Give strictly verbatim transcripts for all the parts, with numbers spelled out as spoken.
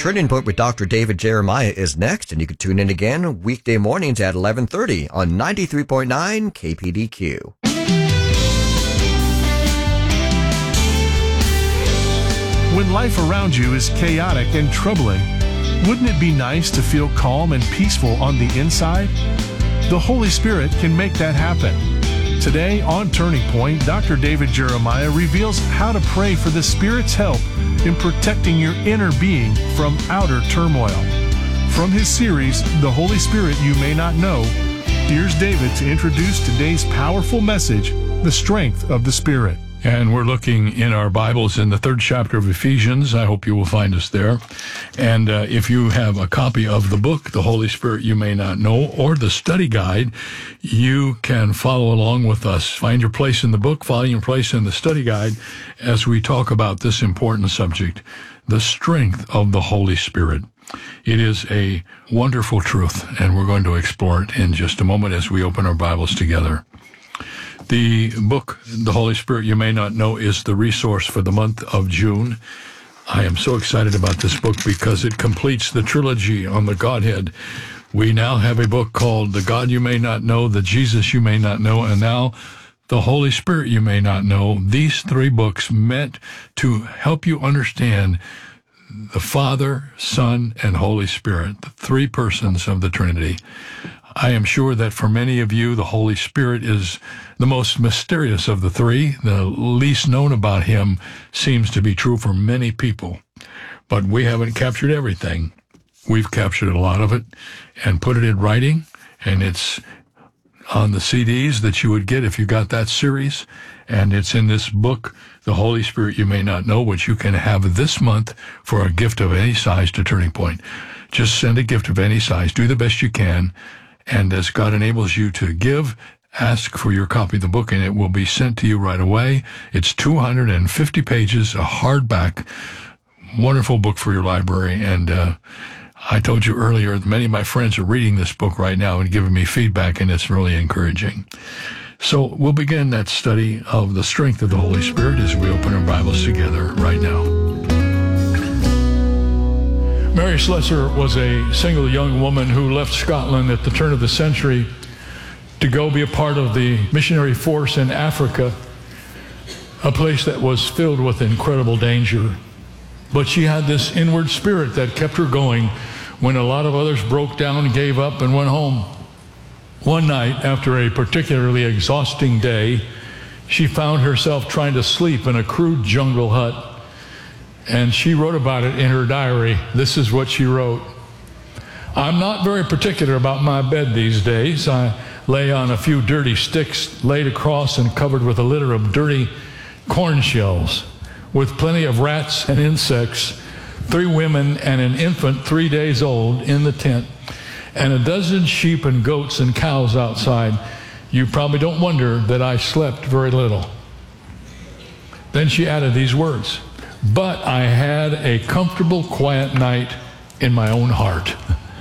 Turning Point with Doctor David Jeremiah is next, and you can tune in again weekday mornings at eleven thirty on ninety-three point nine K P D Q. When life around you is chaotic and troubling, wouldn't it be nice to feel calm and peaceful on the inside? The Holy Spirit can make that happen. Today on Turning Point, Doctor David Jeremiah reveals how to pray for the Spirit's help in protecting your inner being from outer turmoil. From his series, The Holy Spirit You May Not Know, here's David to introduce today's powerful message, The Strength of the Spirit. And we're looking in our Bibles in the third chapter of Ephesians. I hope you will find us there. And uh, if you have a copy of the book, The Holy Spirit You May Not Know, or the study guide, you can follow along with us. Find your place in the book, find your place in the study guide as we talk about this important subject, the strength of the Holy Spirit. It is a wonderful truth, and we're going to explore it in just a moment as we open our Bibles together. The book, The Holy Spirit You May Not Know, is the resource for the month of June. I am so excited about this book because it completes the trilogy on the Godhead. We now have a book called The God You May Not Know, The Jesus You May Not Know, and now The Holy Spirit You May Not Know. These three books meant to help you understand the Father, Son, and Holy Spirit, the three persons of the Trinity. I am sure that for many of you, the Holy Spirit is the most mysterious of the three. The least known about him seems to be true for many people. But we haven't captured everything. We've captured a lot of it and put it in writing, and it's on the C Ds that you would get if you got that series. And it's in this book, The Holy Spirit You May Not Know, which you can have this month for a gift of any size to Turning Point. Just send a gift of any size. Do the best you can. And as God enables you to give, ask for your copy of the book, and it will be sent to you right away. It's two hundred fifty pages, a hardback, wonderful book for your library. And uh, I told you earlier, many of my friends are reading this book right now and giving me feedback, and it's really encouraging. So we'll begin that study of the strength of the Holy Spirit as we open our Bibles together right now. Mary Slessor was a single young woman who left Scotland at the turn of the century to go be a part of the missionary force in Africa, a place that was filled with incredible danger. But she had this inward spirit that kept her going when a lot of others broke down, gave up, and went home. One night, after a particularly exhausting day, she found herself trying to sleep in a crude jungle hut. And she wrote about it in her diary. This is what she wrote. I'm not very particular about my bed these days. I lay on a few dirty sticks laid across and covered with a litter of dirty corn shells, with plenty of rats and insects, three women and an infant three days old in the tent, and a dozen sheep and goats and cows outside. You probably don't wonder that I slept very little. Then she added these words. But I had a comfortable, quiet night in my own heart.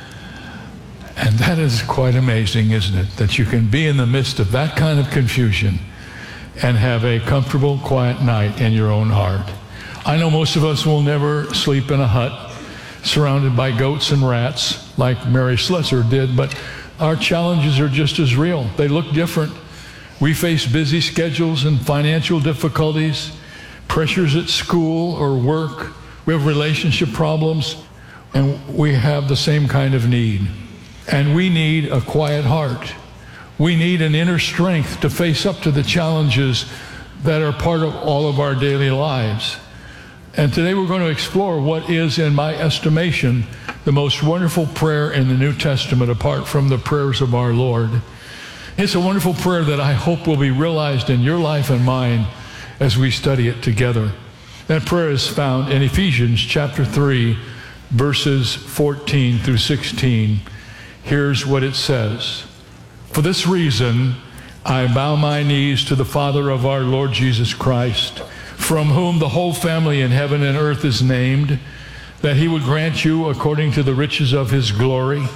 And that is quite amazing, isn't it? That you can be in the midst of that kind of confusion and have a comfortable, quiet night in your own heart. I know most of us will never sleep in a hut surrounded by goats and rats like Mary Slessor did, but our challenges are just as real. They look different. We face busy schedules and financial difficulties, pressures at school or work. We have relationship problems, and we have the same kind of need. And we need a quiet heart. We need an inner strength to face up to the challenges that are part of all of our daily lives. And today we're going to explore what is, in my estimation, the most wonderful prayer in the New Testament apart from the prayers of our Lord. It's a wonderful prayer that I hope will be realized in your life and mine as we study it together. That prayer is found in Ephesians chapter three, verses fourteen through sixteen. Here's what it says. For this reason, I bow my knees to the Father of our Lord Jesus Christ, from whom the whole family in heaven and earth is named, that he would grant you, according to the riches of his glory,